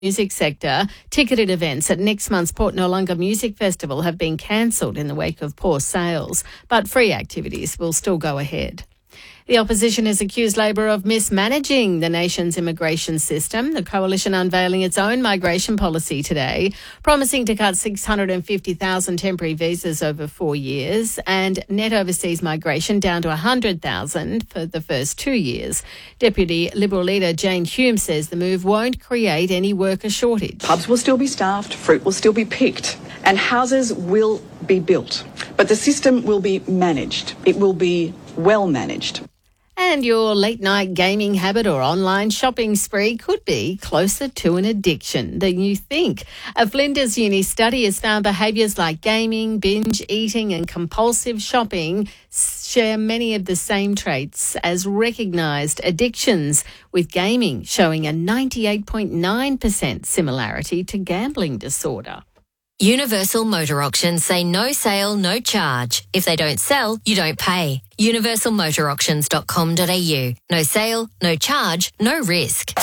music sector. Ticketed events at next month's Port Noarlunga Music Festival have been cancelled in the wake of poor sales, but free activities will still go ahead. The opposition has accused Labor of mismanaging the nation's immigration system. The coalition unveiling its own migration policy today, promising to cut 650,000 temporary visas over 4 years and net overseas migration down to 100,000 for the first 2 years. Deputy Liberal leader Jane Hume says the move won't create any worker shortage. Pubs will still be staffed, fruit will still be picked, and houses will be built. But the system will be managed. It will be well managed. And your late-night gaming habit or online shopping spree could be closer to an addiction than you think. A Flinders Uni study has found behaviours like gaming, binge eating and compulsive shopping share many of the same traits as recognised addictions, with gaming showing a 98.9% similarity to gambling disorder. Universal Motor Auctions say no sale, no charge. If they don't sell, you don't pay. universalmotorauctions.com.au. No sale, no charge, no risk.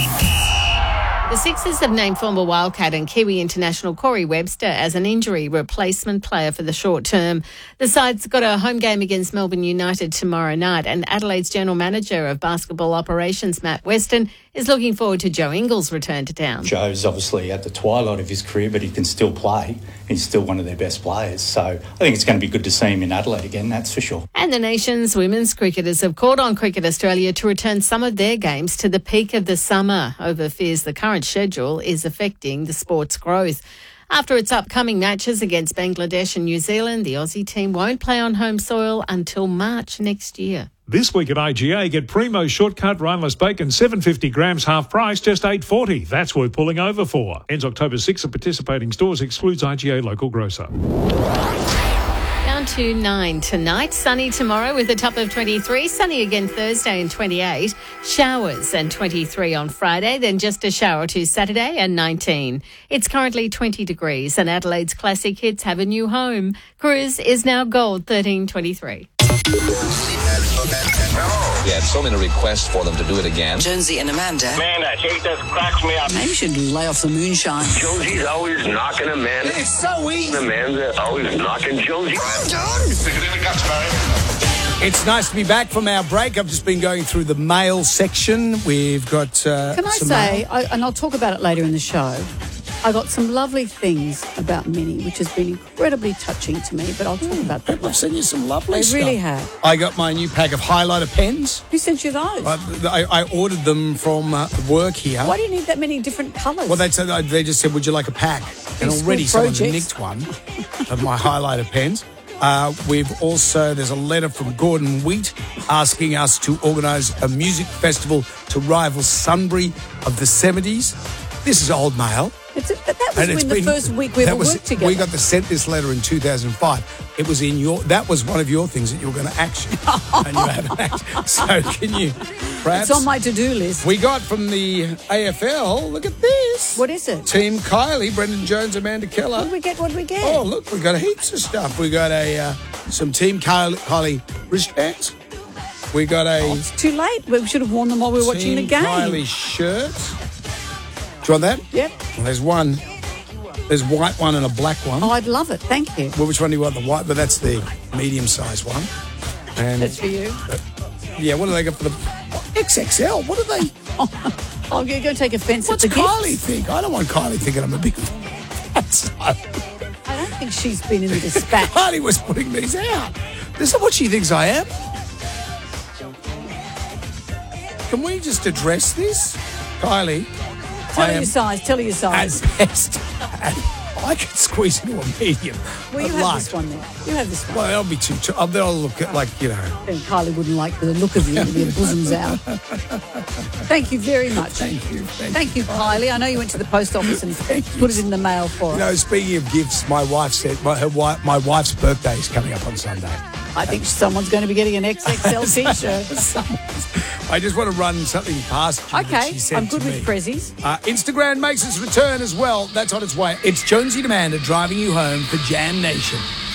The Sixers have named former Wildcat and Kiwi international Corey Webster as an injury replacement player for the short term. The side's got a home game against Melbourne United tomorrow night, and Adelaide's General Manager of Basketball Operations, Matt Weston, is looking forward to Joe Ingles' return to town. Joe's obviously at the twilight of his career, but he can still play. He's still one of their best players. So I think it's going to be good to see him in Adelaide again, that's for sure. And the nation's women's cricketers have called on Cricket Australia to return some of their games to the peak of the summer over fears the current schedule is affecting the sport's growth. After its upcoming matches against Bangladesh and New Zealand, the Aussie team won't play on home soil until March next year. This week at IGA, get Primo shortcut rineless bacon, 750 grams, half price, just $8.40. That's worth pulling over for. Ends October 6 at participating stores, excludes IGA local grocer. Down to 9 tonight, sunny tomorrow with a top of 23, sunny again Thursday and 28, showers and 23 on Friday, then just a shower or two Saturday and 19. It's currently 20 degrees and Adelaide's classic hits have a new home. Cruise is now gold, 13.23. We had so many requests for them to do it again. Jonesy and Amanda. Man, that shit just cracks me up. Maybe you should lay off the moonshine. Jonesy's always knocking Amanda. It's so easy. Amanda's always knocking Jonesy. I'm done. Stick it in the guts, Barry. It's nice to be back from our break. I've just been going through the mail section. We've got Can I say, and I'll talk about it later in the show, I got some lovely things about Minnie, which has been incredibly touching to me, but I'll talk about that. I've sent you some lovely stuff. They really have. I got my new pack of highlighter pens. Who sent you those? I ordered them from work here. Why do you need that many different colours? Well, they just said, would you like a pack? And already someone's nicked one of my highlighter pens. There's a letter from Gordon Wheat asking us to organise a music festival to rival Sunbury of the 70s. This is old mail. That was in the first week we ever worked together. We got sent this letter in 2005. It was that was one of your things that you were going to action, and you haven't actioned. So can you, perhaps? It's on my to-do list. We got from the AFL, look at this. What is it? Team Kylie, Brendan Jones, Amanda Keller. What did we get? Oh, look, we got heaps of stuff. We got some Team Kylie wristbands. We got it's too late. We should have worn them while we were watching the game. Kylie shirts. Do you want that? Yep. Well, there's one. There's white one and a black one. Oh, I'd love it. Thank you. Well, which one do you want? The white, but that's the medium-sized one. And that's for you. Yeah. What do they got for the XXL? What are they? Oh, you're going to take offence at the gifts? What's Kylie think? I don't want Kylie thinking I'm a big fat. I don't think she's been in the dispatch. Kylie was putting these out. This is what she thinks I am. Can we just address this, Kylie? Tell her your size. At best, I could squeeze into a medium. Well, you have this one then. You have this one. Well, that'll be too. They'll look at Then Kylie wouldn't like the look of you with your bosoms out. Thank you very much. Thank you. Thank you, Kylie. I know you went to the post office and put it in the mail for us. Speaking of gifts, my wife said my wife's birthday is coming up on Sunday. I think someone's going to be getting an XXL T-shirt. I just want to run something past you. Okay, she said I'm good to with me. prezzies. Instagram makes its return as well. That's on its way. It's Jonesy and Amanda driving you home for Jam Nation.